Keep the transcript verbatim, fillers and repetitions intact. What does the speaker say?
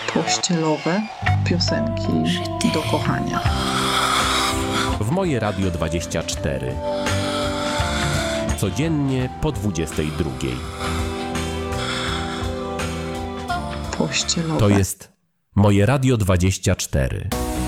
Pościelowe piosenki do kochania. W Moje Radio dwadzieścia cztery. Codziennie po dwudziestej drugiej. Pościelowe. To jest Moje Radio dwadzieścia cztery.